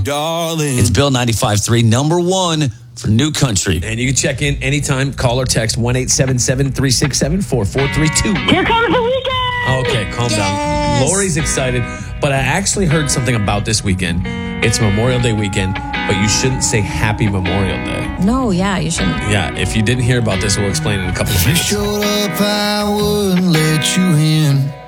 darling. It's Bill 95.3, number one for New Country. And you can check in anytime. Call or text 1-877-367-4432. Here comes the weekend. Okay, calm down. Lori's excited, but I actually heard something about this weekend. It's Memorial Day weekend, but you shouldn't say Happy Memorial Day. No, yeah, you shouldn't. Yeah, if you didn't hear about this, we'll explain in a couple of If you minutes. showed up, I wouldn't let you in.